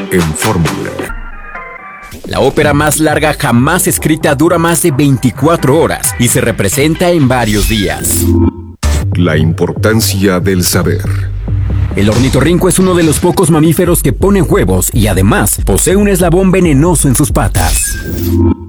en Fórmula. La ópera más larga jamás escrita dura más de 24 horas y se representa en varios días. La importancia del saber. El ornitorrinco es uno de los pocos mamíferos que pone huevos y además posee un eslabón venenoso en sus patas.